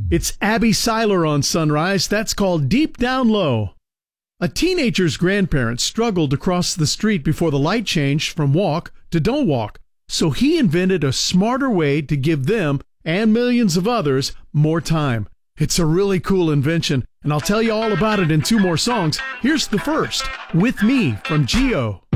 It's Abby Seiler on Sunrise. That's called Deep Down Low. A teenager's grandparents struggled to cross the street before the light changed from walk to don't walk. So he invented a smarter way to give them and millions of others more time. It's a really cool invention, and I'll tell you all about it in two more songs. Here's the first, With Me from Geo.